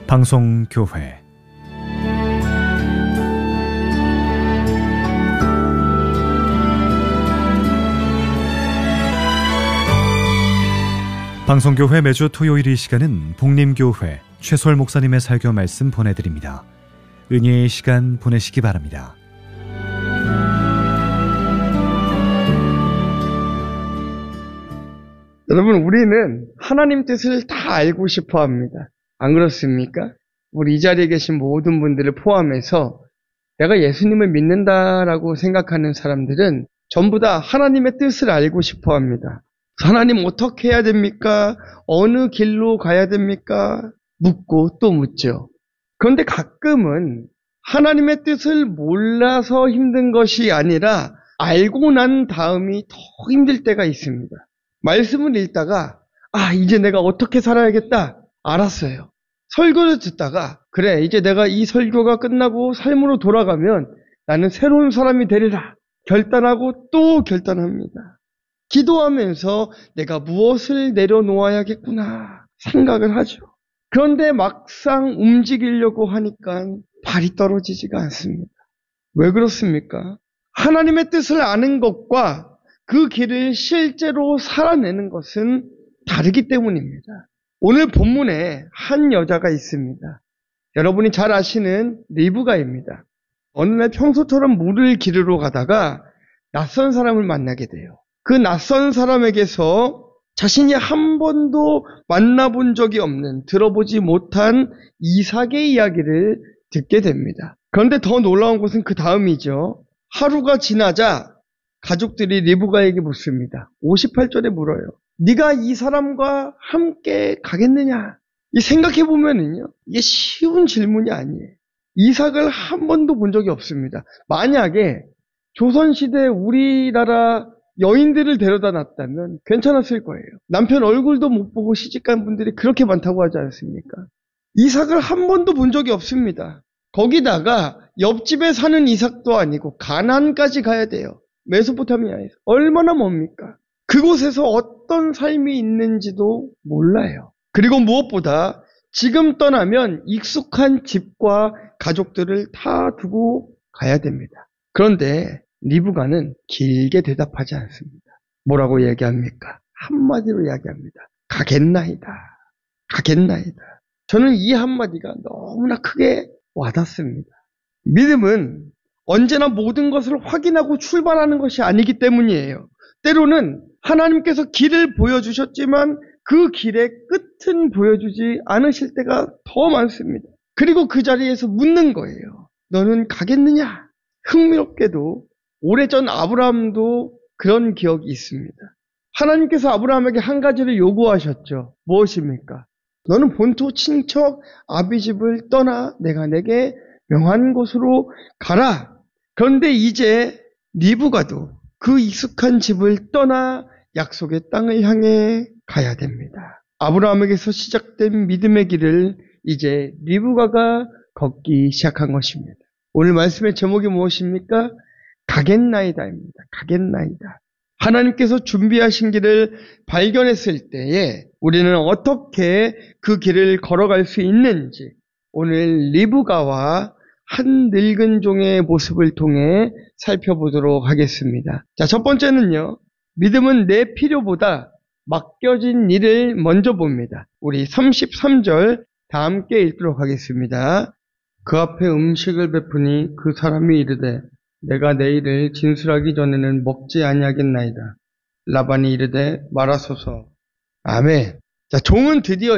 방송교회 방송교회 매주 토요일 이 시간은 복림교회 최소월 목사님의 설교 말씀 보내드립니다. 은혜의 시간 보내시기 바랍니다. 여러분, 우리는 하나님 뜻을 다 알고 싶어 합니다. 안 그렇습니까? 우리 이 자리에 계신 모든 분들을 포함해서 내가 예수님을 믿는다라고 생각하는 사람들은 전부 다 하나님의 뜻을 알고 싶어 합니다. 하나님 어떻게 해야 됩니까? 어느 길로 가야 됩니까? 묻고 또 묻죠. 그런데 가끔은 하나님의 뜻을 몰라서 힘든 것이 아니라 알고 난 다음이 더 힘들 때가 있습니다. 말씀을 읽다가 이제 내가 어떻게 살아야겠다 알았어요. 설교를 듣다가 그래, 이제 내가 이 설교가 끝나고 삶으로 돌아가면 나는 새로운 사람이 되리라 결단하고 또 결단합니다. 기도하면서 내가 무엇을 내려놓아야겠구나 생각을 하죠. 그런데 막상 움직이려고 하니까 발이 떨어지지가 않습니다. 왜 그렇습니까? 하나님의 뜻을 아는 것과 그 길을 실제로 살아내는 것은 다르기 때문입니다. 오늘 본문에 한 여자가 있습니다. 여러분이 잘 아시는 리브가입니다. 어느 날 평소처럼 물을 기르러 가다가 낯선 사람을 만나게 돼요. 그 낯선 사람에게서 자신이 한 번도 만나본 적이 없는, 들어보지 못한 이삭의 이야기를 듣게 됩니다. 그런데 더 놀라운 것은 그 다음이죠. 하루가 지나자 가족들이 리브가에게 묻습니다. 58절에 물어요. 네가 이 사람과 함께 가겠느냐? 이 생각해보면은요, 이게 쉬운 질문이 아니에요. 이삭을 한 번도 본 적이 없습니다. 만약에 조선시대 우리나라 여인들을 데려다 놨다면 괜찮았을 거예요. 남편 얼굴도 못 보고 시집간 분들이 그렇게 많다고 하지 않습니까? 이삭을 한 번도 본 적이 없습니다. 거기다가 옆집에 사는 이삭도 아니고 가나안까지 가야 돼요. 메소포타미아에서. 얼마나 멉니까? 그곳에서 어떤 삶이 있는지도 몰라요. 그리고 무엇보다 지금 떠나면 익숙한 집과 가족들을 다 두고 가야 됩니다. 그런데 리브가는 길게 대답하지 않습니다. 뭐라고 얘기합니까? 한마디로 이야기합니다. 가겠나이다. 가겠나이다. 저는 이 한마디가 너무나 크게 와닿습니다. 믿음은 언제나 모든 것을 확인하고 출발하는 것이 아니기 때문이에요. 때로는 하나님께서 길을 보여주셨지만 그 길의 끝은 보여주지 않으실 때가 더 많습니다. 그리고 그 자리에서 묻는 거예요. 너는 가겠느냐? 흥미롭게도 오래전 아브라함도 그런 기억이 있습니다. 하나님께서 아브라함에게 한 가지를 요구하셨죠. 무엇입니까? 너는 본토 친척 아비집을 떠나 내가 내게 명한 곳으로 가라. 그런데 이제 리브가도 그 익숙한 집을 떠나 약속의 땅을 향해 가야 됩니다. 아브라함에게서 시작된 믿음의 길을 이제 리브가가 걷기 시작한 것입니다. 오늘 말씀의 제목이 무엇입니까? 가겠나이다입니다. 가겠나이다. 하나님께서 준비하신 길을 발견했을 때에 우리는 어떻게 그 길을 걸어갈 수 있는지 오늘 리브가와 한 늙은 종의 모습을 통해 살펴보도록 하겠습니다. 자, 첫 번째는요. 믿음은 내 필요보다 맡겨진 일을 먼저 봅니다. 우리 33절 다 함께 읽도록 하겠습니다. 그 앞에 음식을 베푸니 그 사람이 이르되 내가 내일을 진술하기 전에는 먹지 아니하겠나이다. 라반이 이르되 말하소서. 아멘. 자, 종은 드디어